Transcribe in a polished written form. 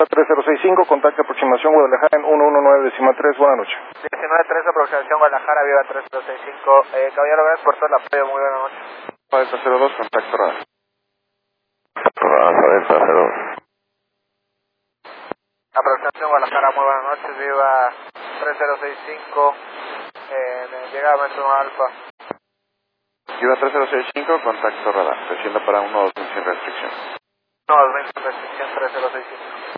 3065, contacto aproximación Guadalajara en 119.3, buenas noches. 19.3, aproximación Guadalajara, viva 3065. Caballero, gracias por todo el apoyo, muy buenas noches. Delta 02, contacto radar. Delta 02. Aproximación Guadalajara, muy buenas noches, viva 3065, llegada Metro Alfa. Viva 3065, contacto radar, descienda para 120 sin restricción. 120 restricción 3065.